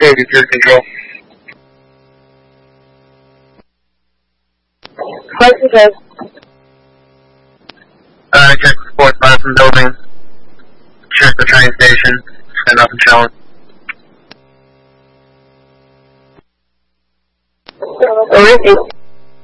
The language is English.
Navy Pier Control. Question code. Check the 4th from building. Check the train station. Stand up and challenge. Alright.